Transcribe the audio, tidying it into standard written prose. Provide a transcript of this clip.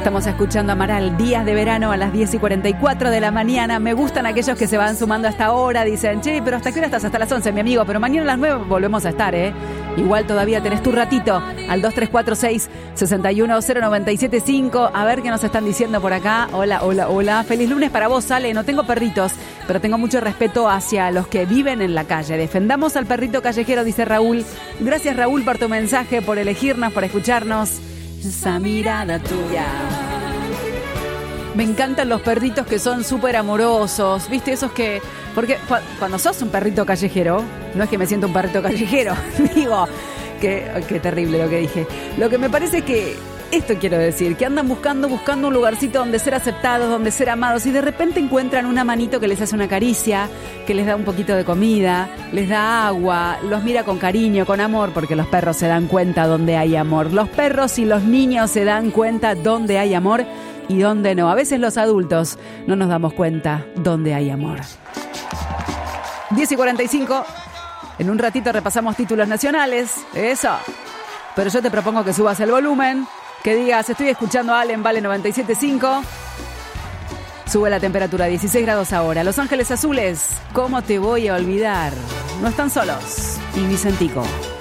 Estamos escuchando Amaral, días de verano a las 10:44 de la mañana. Me gustan aquellos que se van sumando hasta ahora. Dicen, che, pero ¿hasta qué hora estás? Hasta las 11, mi amigo. Pero mañana a las 9 volvemos a estar, ¿eh? Igual todavía tenés tu ratito al 2346-61097.5. A ver qué nos están diciendo por acá. Hola, hola, hola. Feliz lunes para vos, Ale. No tengo perritos, pero tengo mucho respeto hacia los que viven en la calle. Defendamos al perrito callejero, dice Raúl. Gracias, Raúl, por tu mensaje, por elegirnos, por escucharnos. Esa mirada tuya. Me encantan los perritos que son súper amorosos, ¿viste? Esos que... Porque cuando sos un perrito callejero, no es que me siento un perrito callejero, digo, qué terrible lo que dije. Lo que me parece que, esto quiero decir, que andan buscando un lugarcito donde ser aceptados, donde ser amados, y de repente encuentran una manito que les hace una caricia, que les da un poquito de comida, les da agua, los mira con cariño, con amor, porque los perros se dan cuenta donde hay amor. Los perros y los niños se dan cuenta donde hay amor y donde no. A veces los adultos no nos damos cuenta donde hay amor. 10:45. En un ratito repasamos títulos nacionales. Eso. Pero yo te propongo que subas el volumen, que digas, estoy escuchando a Allen Vale 97.5. Sube la temperatura, 16 grados ahora. Los Ángeles Azules, ¿cómo te voy a olvidar? No están solos. Y Vicentico.